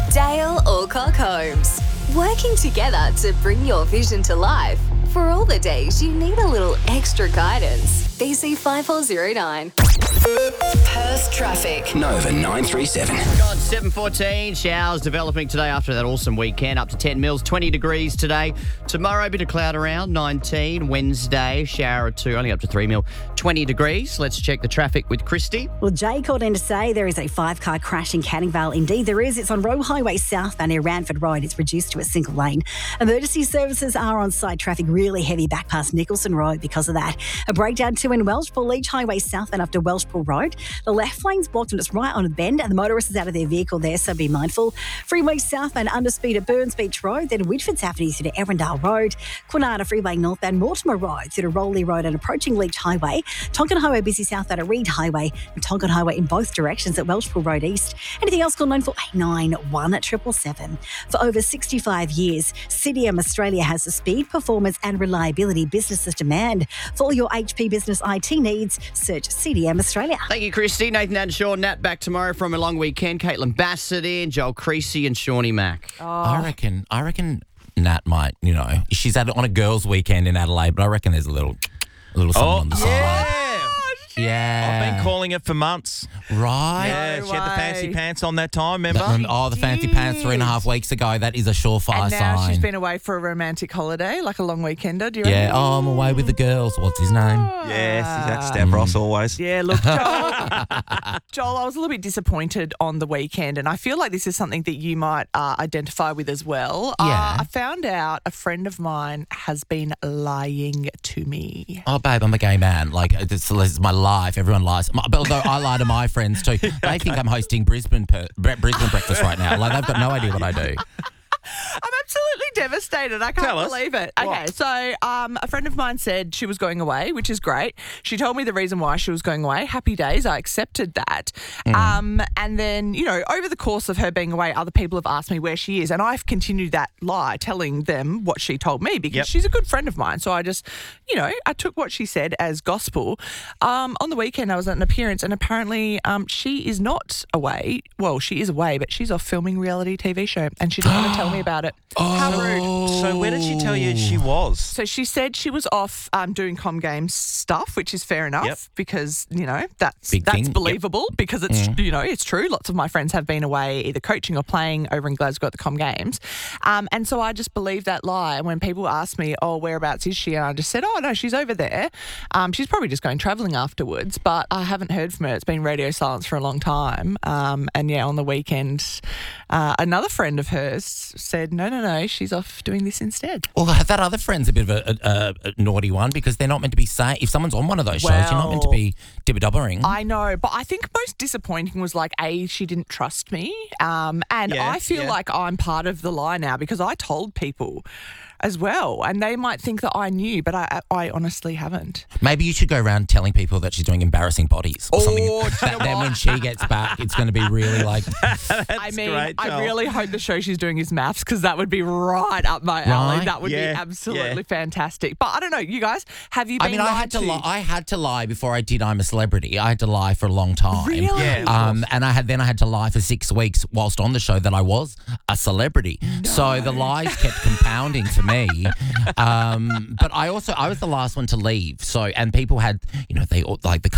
Dale Alcock Homes. Working together to bring your vision to life. For all the days you need a little extra guidance. BC 5409. Perth traffic. Nova 937. God, 7:14. Showers developing today after that awesome weekend. Up to 10 mils, 20 degrees today. Tomorrow, a bit of cloud around, 19. Wednesday, shower or two, only up to 3 mil, 20 degrees. Let's check the traffic with Christy. Well, Jay called in to say there is a 5-car crash in Canning Vale. Indeed, there is. It's on Roe Highway southbound near Ranford Road. It's reduced to a single lane. Emergency services are on site. Traffic really heavy back past Nicholson Road because of that. A breakdown too in Welshpool Leach Highway southbound after Welshpool Road. The left lane's blocked and it's right on the bend, and the motorist is out of their vehicle there, so be mindful. Freeway southbound underspeed at Burns Beach Road, then Whitford's Avenue through to Erindale Road. Quinana Freeway northbound Mortimer Road through to Rowley Road and approaching Leach Highway. Tonkin Highway busy southbound at Reed Highway, and Tonkin Highway in both directions at Welshpool Road East. Anything else, call 9489 777. For over 65 years, CDM Australia has the speed, performance and reliability businesses demand. For all your HP business IT needs, search CDM Australia. Thank you, Christy. Nathan Anshaw, Nat back tomorrow from a long weekend. Caitlin Bassett in, Joel Creasy and Shawnee Mack. I reckon Nat might, she's on a girls' weekend in Adelaide, but I reckon there's a little something on the side. Yeah. I've been calling it for months. Right. Yeah, she had the fancy pants on that time, remember? The fancy pants 3.5 weeks ago. That is a surefire And now sign. she's been away for a romantic holiday, like a long weekender. Do you reckon? Yeah, I'm away with the girls. What's his name? Yes, that's Stavros always. Yeah, look, Joel, I was a little bit disappointed on the weekend, and I feel like this is something that you might identify with as well. Yeah. I found out a friend of mine has been lying to me. Oh, babe, I'm a gay man. Like, this is my life. Everyone lies. Although I lie to my friends too. They think I'm hosting Brisbane breakfast right now. Like, they've got no idea what I do. I'm absolutely devastated. I can't believe it. Okay, so a friend of mine said she was going away, which is great. She told me the reason why she was going away. Happy days. I accepted that. And then, over the course of her being away, other people have asked me where she is, and I've continued that lie, telling them what she told me because she's a good friend of mine. So I just, I took what she said as gospel. On the weekend, I was at an appearance, and apparently she is not away. Well, she is away, but she's off filming a reality TV show, and she didn't want to tell me about it. How rude. So where did she tell you she was? So she said she was off doing comm games stuff, which is fair enough because, that's believable because it's, it's true. Lots of my friends have been away either coaching or playing over in Glasgow at the comm games. And so I just believed that lie. And when people ask me, whereabouts is she? And I just said, no, she's over there. She's probably just going travelling afterwards, but I haven't heard from her. It's been radio silence for a long time. On the weekend, another friend of hers said, no, she's off doing this instead. Well, that other friend's a bit of a naughty one because they're not meant to be saying, if someone's on one of those shows, you're not meant to be dibber-dobbering. I know, but I think most disappointing was she didn't trust me. I feel like I'm part of the lie now because I told people as well, and they might think that I knew, but I honestly haven't. Maybe you should go around telling people that she's doing embarrassing bodies or something. Then when she gets back, it's going to be really like... I really hope the show she's doing is maths because that would be right up my alley. Right? That would be absolutely fantastic. But I don't know, you guys, have you been I had to lie before I did I'm a Celebrity. I had to lie for a long time. Really? Yeah. And I had to lie for 6 weeks whilst on the show that I was a celebrity. No. So the lies kept compounding for me. But I was the last one to leave. So, and people had, they the